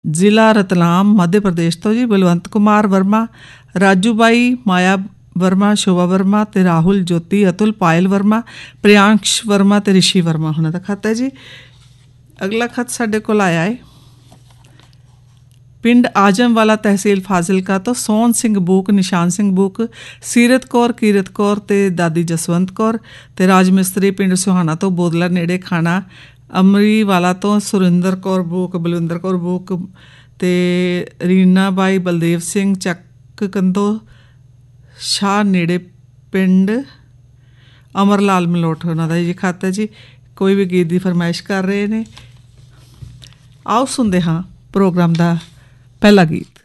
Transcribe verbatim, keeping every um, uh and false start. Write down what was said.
ਜ਼ਿਲ੍ਹਾ ਰਤਲਾਮ ਮੱਧ ਪ੍ਰਦੇਸ਼ ਤੋਂ ਜੀ ਬਲਵੰਤ ਕੁਮਾਰ ਵਰਮਾ, ਰਾਜੂ ਬਾਈ, ਮਾਇਆ ਵਰਮਾ, ਸ਼ੋਭਾ ਵਰਮਾ ਅਤੇ ਰਾਹੁਲ ਜੋਤੀ, ਅਤੁਲ, ਪਾਇਲ ਵਰਮਾ, ਪ੍ਰਿਆੰਸ਼ ਵਰਮਾ ਅਤੇ ਰਿਸ਼ੀ ਵਰਮਾ ਉਹਨਾਂ ਦਾ ਖੱਤ ਹੈ ਜੀ। ਅਗਲਾ ਖੱਤ ਸਾਡੇ ਕੋਲ ਆਇਆ ਹੈ ਪਿੰਡ ਆਜਮਵਾਲਾ, ਤਹਿਸੀਲ ਫਾਜ਼ਿਲਕਾ ਤੋਂ ਸੋਹਣ ਸਿੰਘ ਬੂਕ, ਨਿਸ਼ਾਨ ਸਿੰਘ ਬੂਕ, ਸੀਰਤ ਕੌਰ, ਕੀਰਤ ਕੌਰ ਅਤੇ ਦਾਦੀ ਜਸਵੰਤ ਕੌਰ ਅਤੇ ਰਾਜ ਮਿਸਤਰੀ ਪਿੰਡ ਸੁਹਾਣਾ ਤੋਂ ਬੋਦਲਾ ਨੇੜੇ ਖਾਣਾ ਅਮਰੀਵਾਲਾ ਤੋਂ ਸੁਰਿੰਦਰ ਕੌਰ ਬੂਕ, ਬਲਵਿੰਦਰ ਕੌਰ ਬੂਕ ਅਤੇ ਰੀਨਾ ਬਾਈ, ਬਲਦੇਵ ਸਿੰਘ ਚੱਕ ਕੰਦੋ ਸ਼ਾਹ ਨੇੜੇ ਪਿੰਡ ਅਮਰ ਲਾਲ ਮਲੋਟ ਉਹਨਾਂ ਦਾ ਜੀ ਖੱਤ ਹੈ ਜੀ। ਕੋਈ ਵੀ ਗੀਤ ਦੀ ਫਰਮਾਇਸ਼ ਕਰ ਰਹੇ ਨੇ। ਆਓ ਸੁਣਦੇ ਹਾਂ ਪ੍ਰੋਗਰਾਮ ਦਾ ਪਹਿਲਾ ਗੀਤ।